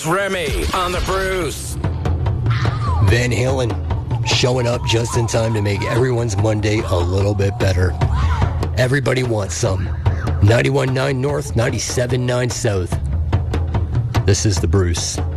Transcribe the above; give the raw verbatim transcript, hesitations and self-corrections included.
It's Remy on the Bruce. Van Halen showing up just in time to make everyone's Monday a little bit better. Everybody wants some. ninety-one point nine North, ninety-seven point nine South. This is the Bruce.